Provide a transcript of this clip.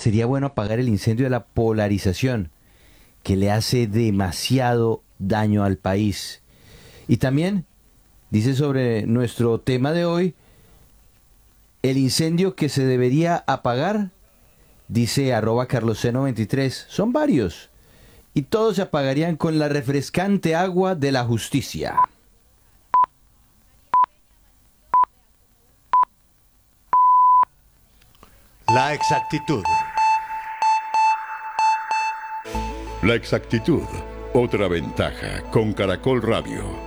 sería bueno apagar el incendio de la polarización, que le hace demasiado daño al país. Y también dice sobre nuestro tema de hoy, el incendio que se debería apagar, dice @carloseno23, son varios, y todos se apagarían con la refrescante agua de la justicia. La exactitud. La exactitud, otra ventaja con Caracol Radio.